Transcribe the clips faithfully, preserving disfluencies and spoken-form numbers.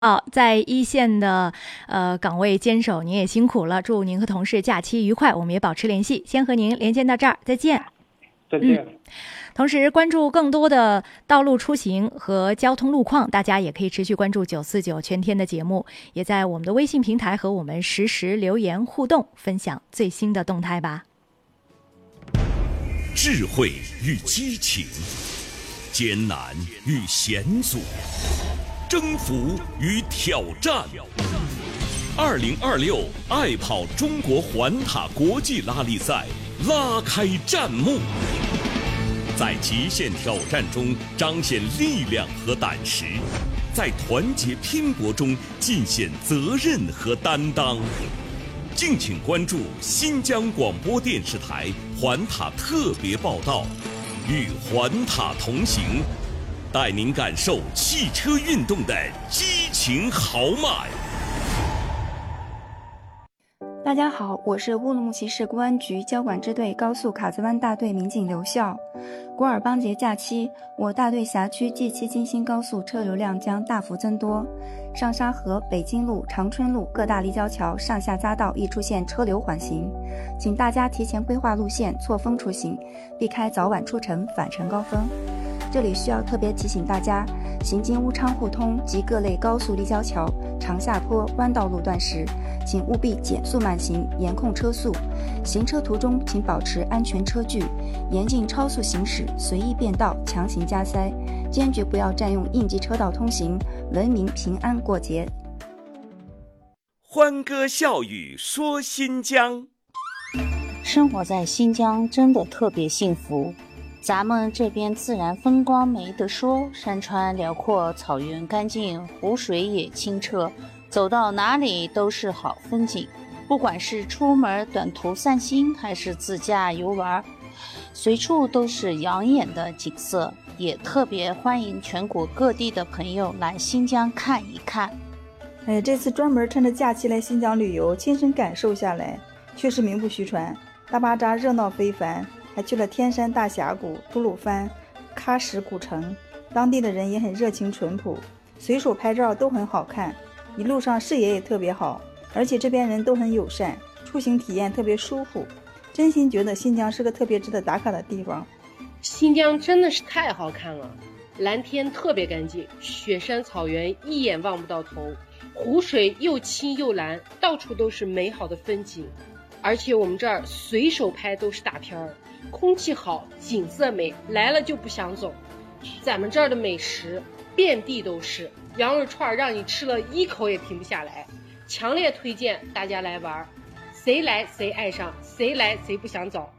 好，在一线的呃岗位坚守，您也辛苦了。祝您和同事假期愉快，我们也保持联系。先和您连线到这儿，再见。 再见。 嗯、同时关注更多的道路出行和交通路况，大家也可以持续关注九四九全天的节目，也在我们的微信平台和我们实时留言互动，分享最新的动态吧。 智慧与激情，艰难与险阻，征服与挑战。二零二六爱跑中国环塔国际拉力赛拉开战幕，在极限挑战中彰显力量和胆识，在团结拼搏中尽显责任和担当。敬请关注新疆广播电视台环塔特别报道，与环塔同行，带您感受汽车运动的激情豪迈。 大家好，我是乌鲁木齐市公安局交管支队高速卡子湾大队民警刘笑。古尔邦节假期，我大队辖区 G 七 京新高速车流量将大幅增多，上沙河、北京路、长春路各大立交桥上下匝道易出现车流缓行，请大家提前规划路线，错峰出行，避开早晚出城返程高峰。这里需要特别提醒大家，行经乌昌互通及各类高速立交桥、长下坡、弯道路段时，请务必减速慢行，严控车速。行车途中请保持安全车距，严禁超速行驶、随意变道、强行加塞，坚决不要占用应急车道通行，文明平安过节。 欢歌笑语说新疆， 生活在新疆真的特别幸福。咱们这边自然风光没得说，山川辽阔，草原干净，湖水也清澈，走到哪里都是好风景。不管是出门短途散心，还是自驾游玩，随处都是养眼的景色，也特别欢迎全国各地的朋友来新疆看一看。 哎，这次专门趁着假期来新疆旅游，亲身感受下来，确实名不虚传。大巴扎热闹非凡，还去了天山大峡谷、吐鲁番、喀什古城，当地的人也很热情淳朴，随手拍照都很好看，一路上视野也特别好，而且这边人都很友善，出行体验特别舒服，真心觉得新疆是个特别值得打卡的地方。 新疆真的是太好看了，蓝天特别干净，雪山草原一眼望不到头，湖水又清又蓝，到处都是美好的风景。而且我们这儿随手拍都是大片儿，空气好，景色美，来了就不想走。咱们这儿的美食遍地都是，羊肉串让你吃了一口也停不下来，强烈推荐大家来玩，谁来谁爱上，谁来谁不想走。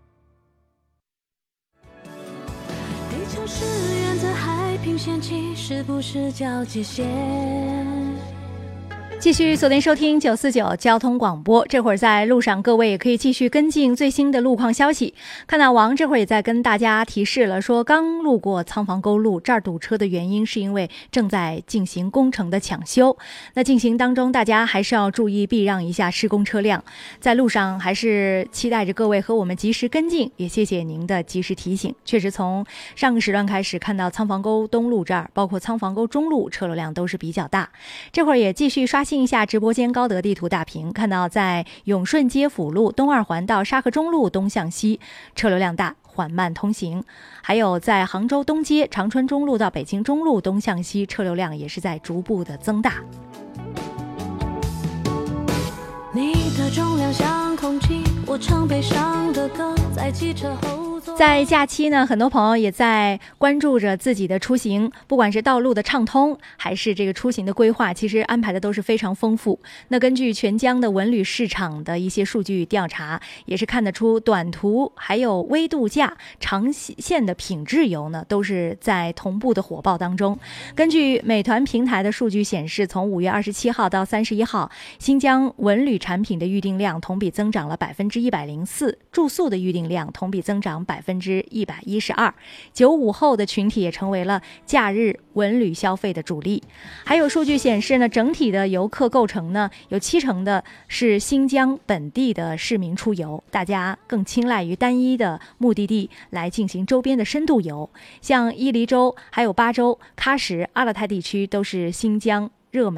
地球是远在海平线，其实不是交界线。 继续锁定收听九四九交通广播，这会儿在路上，各位也可以继续跟进最新的路况消息。看到王这会儿也在跟大家提示了，说刚路过仓房沟路，这儿堵车的原因是因为正在进行工程的抢修。那进行当中，大家还是要注意避让一下施工车辆。在路上还是期待着各位和我们及时跟进，也谢谢您的及时提醒。确实从上个时段开始，看到仓房沟东路这儿，包括仓房沟中路车流量都是比较大。这会儿也继续刷新一下直播间高德地图大屏，看到在永顺街辅路东二环到沙河中路东向西车流量大，缓慢通行。还有在杭州东街长春中路到北京中路东向西车流量也是在逐步的增大。 你的重量像空气，我唱悲伤的歌，在汽车后座。 在假期呢，很多朋友也在关注着自己的出行，不管是道路的畅通，还是这个出行的规划，其实安排的都是非常丰富。那根据全疆的文旅市场的一些数据调查，也是看得出短途还有微度假、长线的品质游呢，都是在同步的火爆当中。根据美团平台的数据显示，从五月二十七号到三十一号，新疆文旅产品的预订量同比增长了百分之一百零四，住宿的预订量同比增长百分之一百一十二。九五后的群体也成为了假日文旅消费的主力。还有数据显示呢，整体的游客构成呢，有七成的是新疆本地的市民出游，大家更青睐于单一的目的地来进行周边的深度游。像伊犁州、还有巴州、喀什、阿勒泰地区都是新疆热门。